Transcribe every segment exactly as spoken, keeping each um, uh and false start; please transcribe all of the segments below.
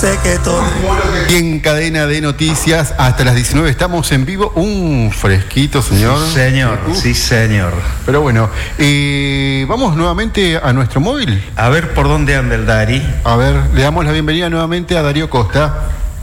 sé que todo. Y en cadena de noticias, hasta las diecinueve estamos en vivo. Un fresquito, señor. Sí, señor, Uf. sí, señor. Pero bueno, eh, vamos nuevamente a nuestro móvil. A ver por dónde anda el Dari. A ver, le damos la bienvenida nuevamente a Darío Costa.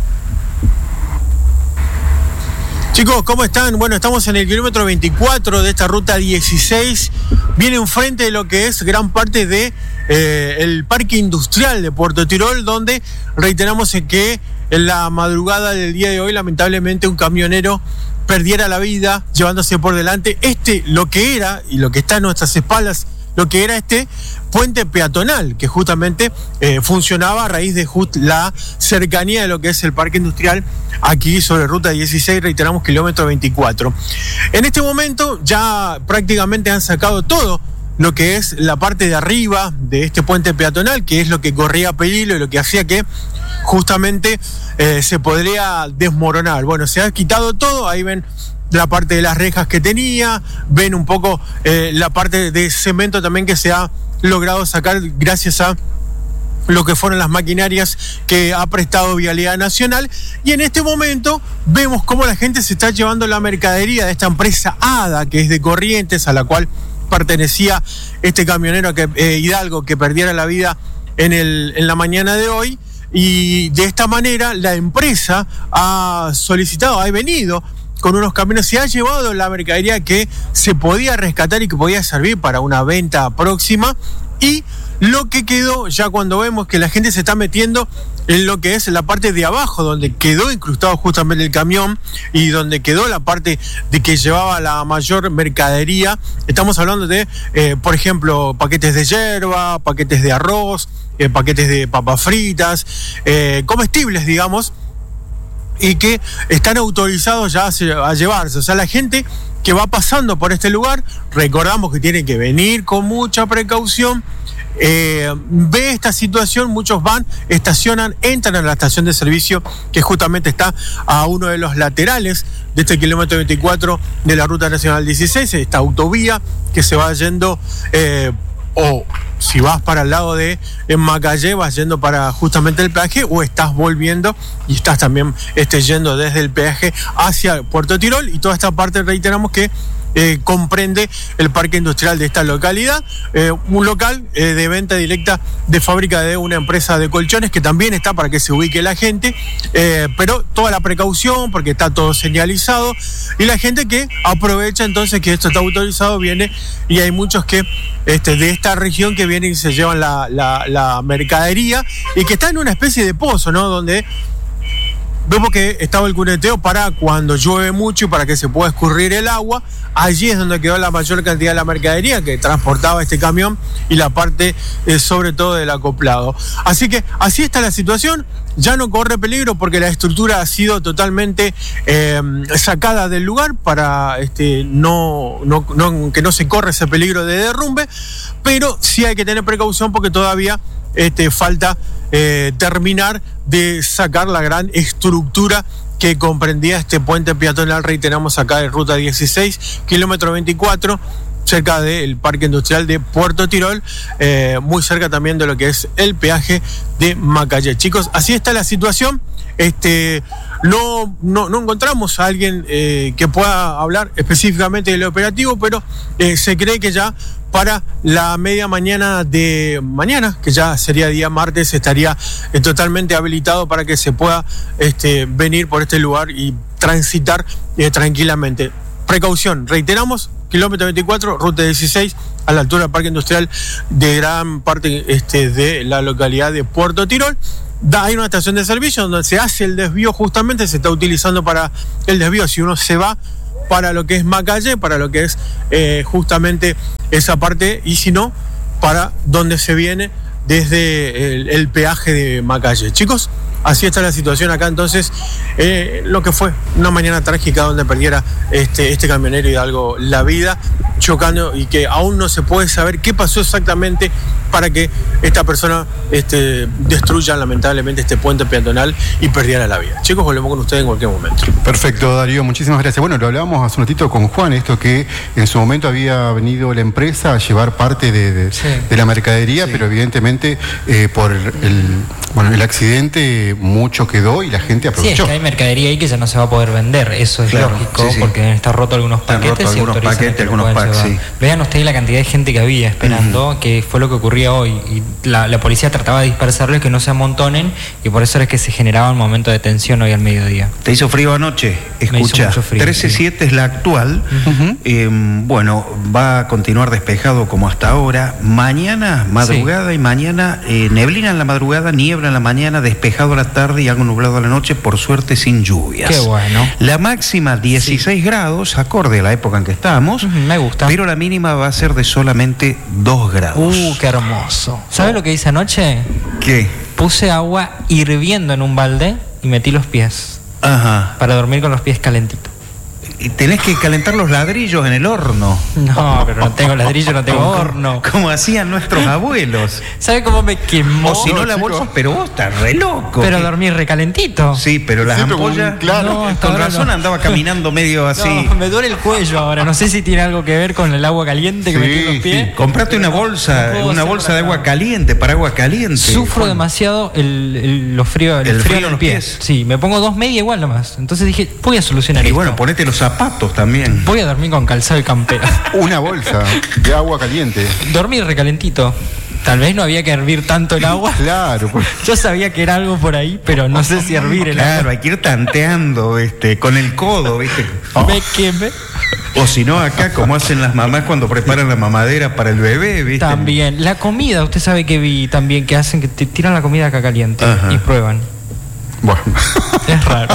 Chicos, ¿cómo están? Bueno, estamos en el kilómetro veinticuatro de esta ruta dieciséis. Viene enfrente de lo que es gran parte de eh, el parque industrial de Puerto Tirol, donde reiteramos que en la madrugada del día de hoy, lamentablemente, un camionero perdiera la vida llevándose por delante este, lo que era y lo que está en nuestras espaldas, lo que era este puente peatonal, que justamente eh, funcionaba a raíz de just la cercanía de lo que es el parque industrial aquí sobre ruta dieciséis, reiteramos, kilómetro veinticuatro. En este momento ya prácticamente han sacado todo lo que es la parte de arriba de este puente peatonal, que es lo que corría peligro y lo que hacía que justamente eh, se podría desmoronar. Bueno, se ha quitado todo, ahí ven la parte de las rejas que tenía, ven un poco eh, la parte de cemento también que se ha logrado sacar gracias a lo que fueron las maquinarias que ha prestado Vialidad Nacional. Y en este momento vemos cómo la gente se está llevando la mercadería de esta empresa ADA, que es de Corrientes, a la cual pertenecía este camionero que, eh, Hidalgo, que perdiera la vida en, el, en la mañana de hoy. Y de esta manera la empresa ha solicitado, ha venido con unos camiones, se ha llevado la mercadería que se podía rescatar y que podía servir para una venta próxima. Y lo que quedó, ya cuando vemos que la gente se está metiendo en lo que es la parte de abajo, donde quedó incrustado justamente el camión y donde quedó la parte de que llevaba la mayor mercadería, estamos hablando de, eh, por ejemplo, paquetes de yerba, paquetes de arroz, eh, paquetes de papas fritas, eh, comestibles, digamos, y que están autorizados ya a llevarse. O sea, la gente que va pasando por este lugar, recordamos que tiene que venir con mucha precaución, eh, ve esta situación, muchos van, estacionan, entran a la estación de servicio que justamente está a uno de los laterales de este kilómetro veinticuatro de la Ruta Nacional dieciséis, esta autovía que se va yendo, eh, o si vas para el lado de en Macallé, vas yendo para justamente el peaje, o estás volviendo y estás también este, yendo desde el peaje hacia Puerto Tirol. Y toda esta parte, reiteramos, que eh, comprende el parque industrial de esta localidad, eh, un local eh, de venta directa de fábrica de una empresa de colchones que también está para que se ubique la gente, eh, pero toda la precaución porque está todo señalizado, y la gente que aprovecha entonces que esto está autorizado viene, y hay muchos que este, de esta región que vienen y se llevan la, la, la mercadería, y que está en una especie de pozo, ¿no? Donde vemos que estaba el cuneteo para cuando llueve mucho y para que se pueda escurrir el agua. Allí es donde quedó la mayor cantidad de la mercadería que transportaba este camión y la parte eh, sobre todo del acoplado. Así que así está la situación. Ya no corre peligro porque la estructura ha sido totalmente eh, sacada del lugar para este, no, no, no, que no se corra ese peligro de derrumbe, pero sí hay que tener precaución porque todavía este, falta eh, terminar de sacar la gran estructura que comprendía este puente peatonal, reiteramos, acá de ruta dieciséis, kilómetro veinticuatro, cerca del parque industrial de Puerto Tirol, eh, muy cerca también de lo que es el peaje de Macallé. Chicos, así está la situación. Este, no, no, no encontramos a alguien eh, que pueda hablar específicamente del operativo, pero eh, se cree que ya para la media mañana de mañana, que ya sería día martes, estaría eh, totalmente habilitado para que se pueda este, venir por este lugar y transitar eh, tranquilamente. Precaución, reiteramos, kilómetro veinticuatro, ruta dieciséis, a la altura del parque industrial de gran parte este, de la localidad de Puerto Tirol. Da, hay una estación de servicio donde se hace el desvío, justamente se está utilizando para el desvío si uno se va para lo que es Macallé, para lo que es eh, justamente esa parte, y si no, para donde se viene desde el, el peaje de Macallé. Chicos, así está la situación acá entonces, eh, lo que fue una mañana trágica donde perdiera este, este camionero Hidalgo la vida. chocando y que aún no se puede saber qué pasó exactamente para que esta persona este, destruya lamentablemente este puente peatonal y perdiera la vida. Chicos, volvemos con ustedes en cualquier momento. Perfecto, Darío, muchísimas gracias. Bueno, lo hablábamos hace un ratito con Juan, esto que en su momento había venido la empresa a llevar parte de, de, sí. de la mercadería, sí. pero evidentemente eh, por el, el, bueno, el accidente mucho quedó y la gente aprovechó. Sí, es que hay mercadería ahí que ya no se va a poder vender, eso es claro, lógico, sí, sí. porque deben estar rotos algunos paquetes roto y algunos paquetes, algunos packs, sí. Vean ustedes la cantidad de gente que había esperando, uh-huh. que fue lo que ocurría hoy, y la, la policía trataba de dispersarles, que no se amontonen, y por eso es que se generaba un momento de tensión hoy al mediodía. ¿Te hizo frío anoche? Escucha, trece siete sí. es la actual, uh-huh. eh, bueno, va a continuar despejado como hasta ahora, mañana madrugada sí. y mañana eh, neblina en la madrugada, niebla en la mañana, despejado a la tarde y algo nublado a la noche, por suerte sin lluvias. Qué bueno. La máxima dieciséis sí. grados, acorde a la época en que estamos, uh-huh, me gusta. Pero la mínima va a ser de solamente dos grados. Uh, qué hermoso. ¿Sabes lo que hice anoche? ¿Qué? Puse agua hirviendo en un balde y metí los pies. Ajá. Para dormir con los pies calentitos. Y tenés que calentar los ladrillos en el horno. No, pero no tengo ladrillo, no tengo horno. Como hacían nuestros abuelos. ¿Sabe cómo me quemó? O si no, no la bolsa, pero vos estás re loco. Pero dormí recalentito. Sí, pero las sí, ampollas, claro. No, con razón no. Andaba caminando medio así. No, me duele el cuello ahora. No sé si tiene algo que ver con el agua caliente que sí, metí en los pies. Sí. Comprate una bolsa, no una bolsa de agua caliente, para agua caliente. Sufro Juan. demasiado el, el, los frío, el, el frío, frío en los pies. pies. Sí, me pongo dos medias igual nomás. Entonces dije, voy a solucionar y esto. Y bueno, ponete los zapatos también. Voy a dormir con calzado y campera. Una bolsa de agua caliente. Dormir recalentito. Tal vez no había que hervir tanto el agua. Claro. Pues. Yo sabía que era algo por ahí, pero no sé si hervir el claro, agua. Claro, hay que ir tanteando, este, con el codo, ¿viste? Oh. Me quemé. O si no, acá, como hacen las mamás cuando preparan la mamadera para el bebé, ¿viste? También. La comida, usted sabe que vi también que hacen que te tiran la comida acá caliente. Ajá. Y prueban. Bueno. Es raro.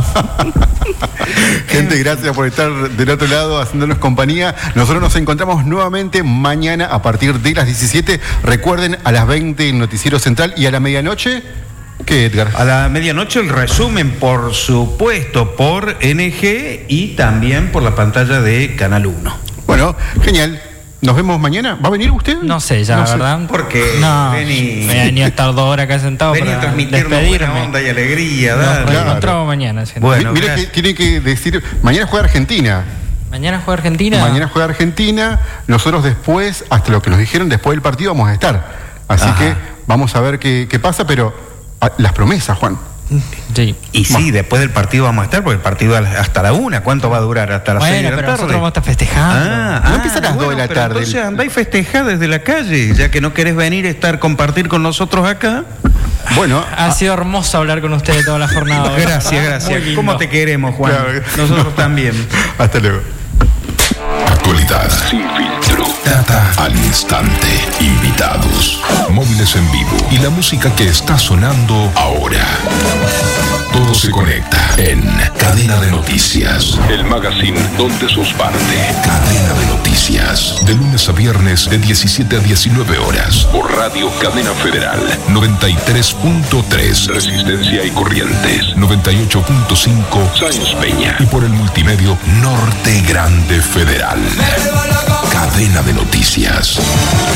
Gente, gracias por estar del otro lado haciéndonos compañía. Nosotros nos encontramos nuevamente mañana a partir de las diecisiete. Recuerden, a las veinte el Noticiero Central y a la medianoche, ¿qué, Edgar? A la medianoche el resumen, por supuesto, por N G y también por la pantalla de Canal uno. Bueno, genial. ¿Nos vemos mañana? ¿Va a venir usted? No sé, ya, no ¿verdad? Sé. Porque no, vení, me venía a estar dos horas acá sentado venía para a transmitirnos buena onda y alegría. Nos claro. encontramos mañana. Bueno, mire que tiene que decir, mañana juega Argentina. ¿Mañana juega Argentina? Mañana juega Argentina. Nosotros después, hasta lo que nos dijeron, después del partido vamos a estar. Así Ajá. que vamos a ver qué, qué pasa, pero a, las promesas, Juan. Sí. Y sí, bueno. después del partido vamos a estar, porque el partido hasta la una, ¿cuánto va a durar? Hasta las bueno, seis de la pero tarde. Nosotros vamos a estar festejando. Ah, no ah, empieza a las bueno, dos de la pero tarde. Entonces andá y festejá desde la calle, ya que no querés venir a estar, compartir con nosotros acá. Bueno, ha sido hermoso hablar con ustedes toda la jornada. Gracias, gracias. ¿Cómo te queremos, Juan? Claro. Nosotros también. Hasta luego. Actualidad sin filtro. Data al instante. Invitados. Móviles en vivo. Y la música que está sonando ahora. Todo se conecta en Cadena de Noticias. El magazine donde sos parte. Cadena de Noticias. De lunes a viernes de diecisiete a diecinueve horas. Por Radio Cadena Federal. noventa y tres punto tres. Resistencia y Corrientes. noventa y ocho punto cinco. Sáenz Peña. Y por el multimedio Norte Grande Federal. Cadena de Noticias.